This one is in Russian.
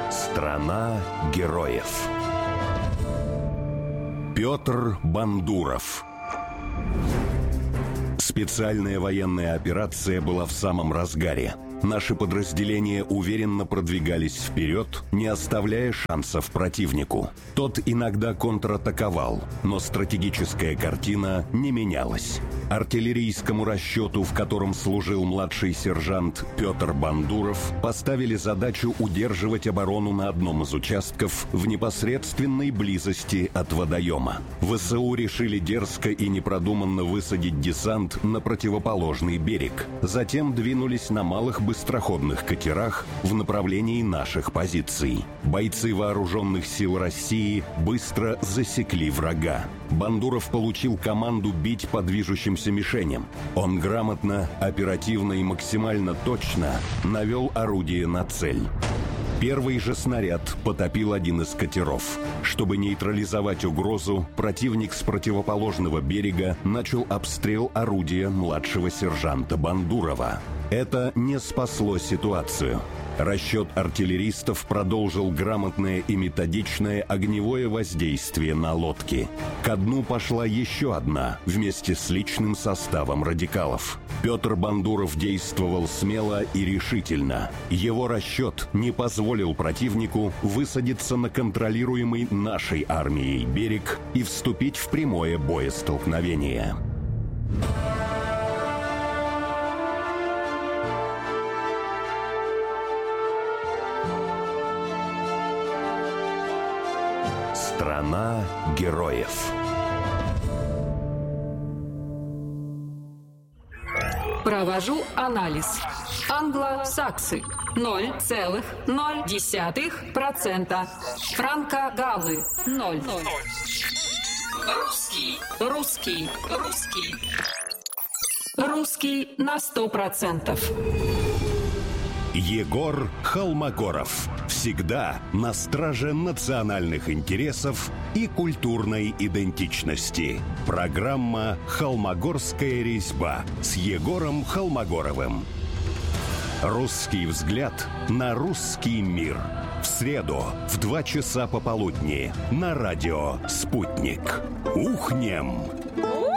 Страна героев. Петр Бандуров. Специальная военная операция была в самом разгаре. Наши подразделения уверенно продвигались вперед, не оставляя шансов противнику. Тот иногда контратаковал, но стратегическая картина не менялась. Артиллерийскому расчету, в котором служил младший сержант Петр Бандуров, поставили задачу удерживать оборону на одном из участков в непосредственной близости от водоема. ВСУ решили дерзко и непродуманно высадить десант на противоположный берег. Затем двинулись на малых быстроходных катерах в направлении наших позиций. Бойцы вооруженных сил России быстро засекли врага. Бандуров получил команду бить по движущимся мишеням. Он грамотно, оперативно и максимально точно навел орудие на цель. Первый же снаряд потопил один из катеров. Чтобы нейтрализовать угрозу, противник с противоположного берега начал обстрел орудия младшего сержанта Бандурова. Это не спасло ситуацию. Расчет артиллеристов продолжил грамотное и методичное огневое воздействие на лодки. Ко дну пошла еще одна, вместе с личным составом радикалов. Петр Бандуров действовал смело и решительно. Его расчет не позволил противнику высадиться на контролируемый нашей армией берег и вступить в прямое боестолкновение. Страна героев. Провожу анализ. Англосаксы 0,0%. Франко-галлы 0. Русский на 100%. Егор Холмогоров. Всегда на страже национальных интересов и культурной идентичности. Программа «Холмогорская резьба» с Егором Холмогоровым. Русский взгляд на русский мир. В среду в 2 часа пополудни на радио «Спутник». Ухнем!